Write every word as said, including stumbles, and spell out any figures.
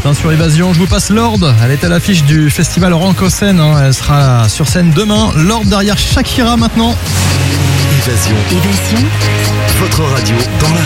matin sur Évasion. Je vous passe Lord. Elle est à l'affiche du festival Rancosen. Hein. Elle sera sur scène demain. Lord derrière Shakira maintenant. Évasion. Évasion. Votre radio dans la